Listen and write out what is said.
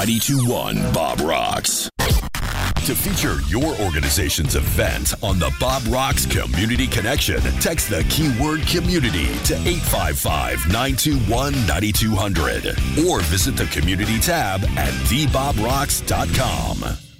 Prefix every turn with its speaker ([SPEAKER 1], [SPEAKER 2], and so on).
[SPEAKER 1] 92.1 Bob Rocks. To feature your organization's event on the Bob Rocks Community Connection, text the keyword community to 855-921-9200 or visit the community tab at theBobRocks.com.